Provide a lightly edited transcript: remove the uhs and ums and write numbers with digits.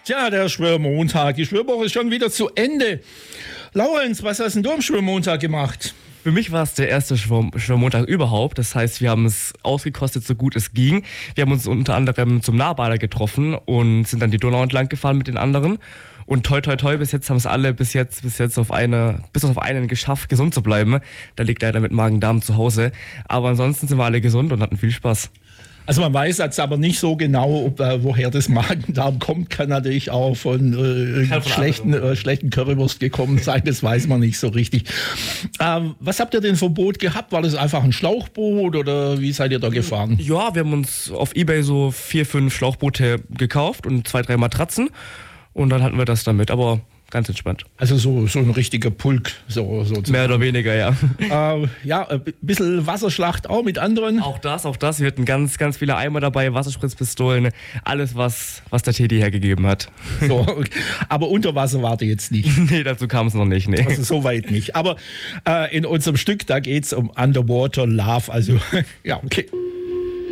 Tja, der Schwörmontag. Die Schwörwoche ist schon wieder zu Ende. Laurenz, was hast denn du am Schwörmontag gemacht? Für mich war es der erste Schwörmontag überhaupt. Das heißt, wir haben es ausgekostet, so gut es ging. Wir haben uns unter anderem zum Nahbader getroffen und sind dann die Donau entlang gefahren mit den anderen. Und toi, toi, toi, bis jetzt haben es alle bis auf einen geschafft, gesund zu bleiben. Da liegt leider mit Magen-Darm zu Hause. Aber ansonsten sind wir alle gesund und hatten viel Spaß. Also man weiß jetzt aber nicht so genau, woher das Magen-Darm kommt. Kann natürlich auch von schlechten Currywurst gekommen sein. Das weiß man nicht so richtig. Was habt ihr denn für Boot gehabt? War das einfach ein Schlauchboot oder wie seid ihr da gefahren? Ja, wir haben uns auf eBay so 4, 5 Schlauchboote gekauft und 2, 3 Matratzen. Und dann hatten wir das damit, aber ganz entspannt. Also so ein richtiger Pulk. So mehr oder weniger, ja. Ein bisschen Wasserschlacht auch mit anderen. Auch das. Wir hatten ganz, ganz viele Eimer dabei, Wasserspritzpistolen, alles, was der Teddy hergegeben hat. So, okay. Aber unter Wasser wart ihr jetzt nicht? Nee, dazu kam es noch nicht. Nee. Also so weit nicht. Aber in unserem Stück, da geht es um Underwater Love. Also, ja, okay.